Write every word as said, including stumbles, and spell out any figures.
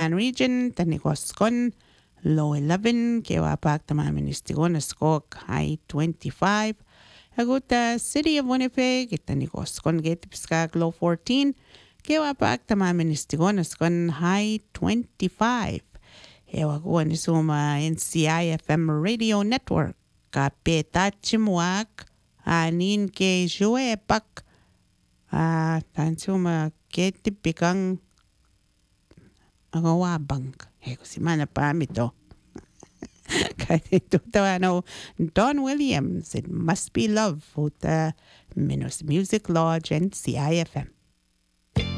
Chilliwack region, Tanigoskon, low eleven, Kewapak Tamaministigon, Skok, high twenty-five. Aguta City of Winnipeg, Tanigoskon, Getipskak, low fourteen, Kewapak Tamaministigon, Skon, high twenty-five. Ewaguan Suma N C I F M Radio Network, Kapetachimwak, Anin Ke Juepak, Ah, Tansuma Ketipikang Agawabang. Eko si mana pamito. Kaya tutawano Don Williams, It Must Be Love, Uta Minus Music Lodge and C I F M.